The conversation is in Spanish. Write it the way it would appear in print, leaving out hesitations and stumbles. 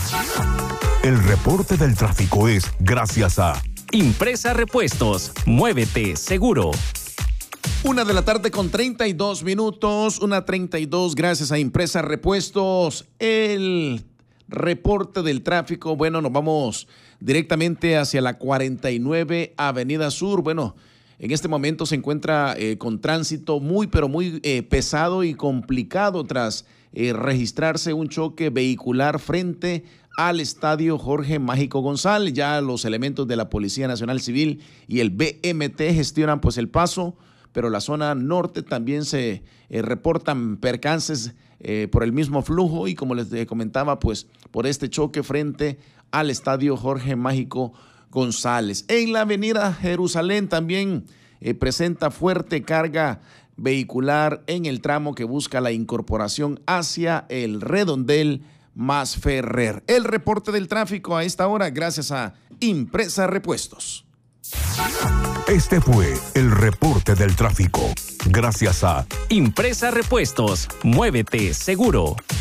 El reporte del tráfico es gracias a Impresa Repuestos. Muévete seguro. 1:32 p.m, 1:32, gracias a Impresa Repuestos. El reporte del tráfico, bueno, nos vamos directamente hacia la 49 Avenida Sur. Bueno, en este momento se encuentra con tránsito muy, pero muy pesado y complicado tras registrarse un choque vehicular frente al Estadio Jorge Mágico González. Ya los elementos de la Policía Nacional Civil y el BMT gestionan pues el paso, pero la zona norte también se reportan percances por el mismo flujo y como les comentaba, pues por este choque frente al Estadio Jorge Mágico González. En la avenida Jerusalén también presenta fuerte carga vehicular en el tramo que busca la incorporación hacia el Redondel Masferrer. El reporte del tráfico a esta hora gracias a Impresa Repuestos. Este fue el reporte del tráfico gracias a Impresa Repuestos. Muévete seguro.